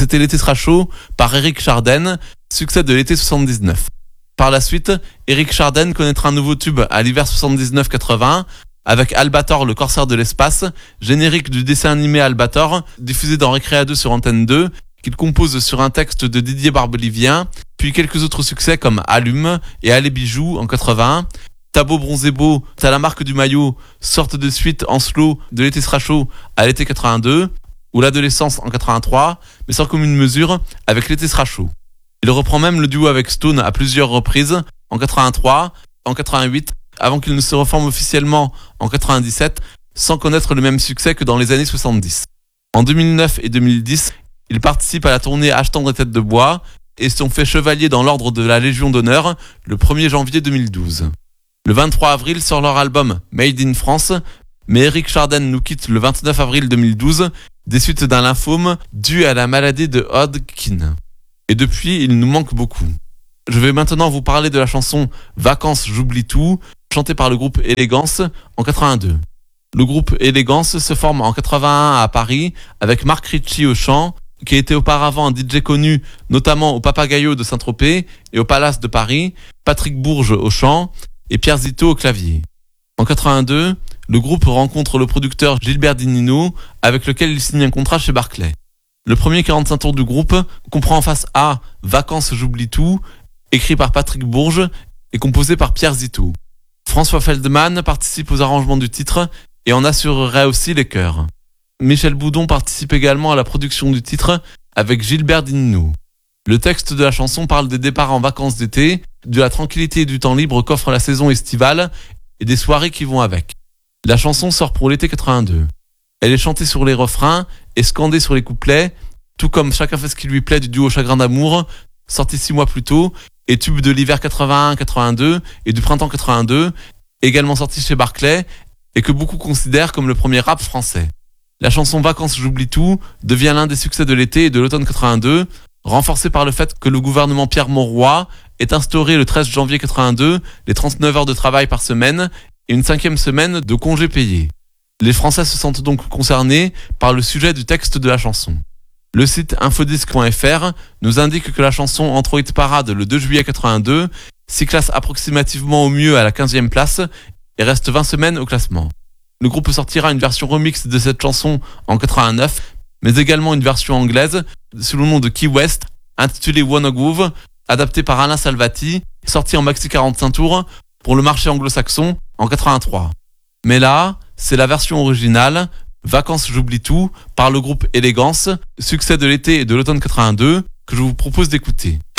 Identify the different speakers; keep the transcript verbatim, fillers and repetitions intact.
Speaker 1: C'était L'été sera chaud par Éric Chardin, succès de l'été soixante-dix-neuf. Par la suite, Éric Chardin connaîtra un nouveau tube à l'hiver soixante-dix-neuf quatre-vingts avec Albator, le corsaire de l'espace, générique du dessin animé Albator, diffusé dans Récréa deux sur Antenne deux, qu'il compose sur un texte de Didier Barbelivien, puis quelques autres succès comme Allume et Allez Bijoux en quatre-vingts, T'as beau bronzé beau, t'as la marque du maillot, sorte de suite en slow de L'été sera chaud à l'été quatre-vingt-deux, ou L'adolescence en quatre-vingt-trois, mais sans commune mesure avec L'été sera chaud. Il reprend même le duo avec Stone à plusieurs reprises, en quatre-vingt-trois, en quatre-vingt-huit, avant qu'il ne se reforme officiellement en quatre-vingt-dix-sept, sans connaître le même succès que dans les années soixante-dix. En deux mille neuf et deux mille dix, il participe à la tournée Achetant des têtes de bois et sont fait chevalier dans l'ordre de la Légion d'honneur le premier janvier deux mille douze. Le vingt-trois avril sort leur album Made in France, mais Éric Chardin nous quitte le vingt-neuf avril deux mille douze des suites d'un lymphome dû à la maladie de Hodgkin. Et depuis, il nous manque beaucoup. Je vais maintenant vous parler de la chanson Vacances j'oublie tout, chantée par le groupe Élégance en quatre-vingt-deux. Le groupe Élégance se forme en quatre-vingt-un à Paris avec Marc Ritchie au chant, qui était auparavant un D J connu notamment au Papagayo de Saint-Tropez et au Palace de Paris, Patrick Bourges au chant et Pierre Zito au clavier. En quatre-vingt-deux, le groupe rencontre le producteur Gilbert Dinino avec lequel il signe un contrat chez Barclay. Le premier quarante-cinq tours du groupe comprend en face A Vacances j'oublie tout, écrit par Patrick Bourges et composé par Pierre Zito. François Feldman participe aux arrangements du titre et en assurerait aussi les chœurs. Michel Boudon participe également à la production du titre avec Gilbert Dinino. Le texte de la chanson parle des départs en vacances d'été, de la tranquillité et du temps libre qu'offre la saison estivale et des soirées qui vont avec. La chanson sort pour l'été quatre-vingt-deux. Elle est chantée sur les refrains et scandée sur les couplets, tout comme Chacun fait ce qui lui plaît du duo Chagrin d'amour, sorti six mois plus tôt, et tube de l'hiver quatre-vingt-un quatre-vingt-deux et du printemps quatre-vingt-deux, également sorti chez Barclay, et que beaucoup considèrent comme le premier rap français. La chanson Vacances j'oublie tout devient l'un des succès de l'été et de l'automne quatre-vingt-deux, renforcé par le fait que le gouvernement Pierre Mauroy ait instauré le treize janvier quatre-vingt-deux les trente-neuf heures de travail par semaine et une cinquième semaine de congés payés. Les Français se sentent donc concernés par le sujet du texte de la chanson. Le site infodisc point f r nous indique que la chanson entre au hit parade le deux juillet quatre-vingt-deux, s'y classe approximativement au mieux à la quinzième place et reste vingt semaines au classement. Le groupe sortira une version remix de cette chanson en quatre-vingt-neuf, mais également une version anglaise sous le nom de Key West, intitulée Wanna Groove, adaptée par Alain Salvati, sortie en maxi quarante-cinq tours pour le marché anglo-saxon en quatre-vingt-trois. Mais là, c'est la version originale, Vacances j'oublie tout, par le groupe Élégance, succès de l'été et de l'automne quatre-vingt-deux, que je vous propose d'écouter.